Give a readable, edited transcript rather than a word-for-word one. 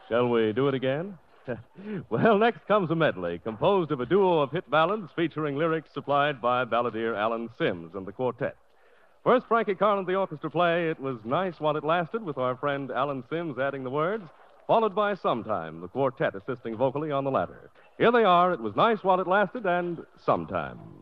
Shall we do it again? Well, next comes a medley composed of a duo of hit ballads featuring lyrics supplied by balladeer Alan Sims and the quartet. First, Frankie Carl and the orchestra play It Was Nice While It Lasted with our friend Alan Sims adding the words, followed by Sometime, the quartet assisting vocally on the latter. Here they are, It Was Nice While It Lasted and Sometime.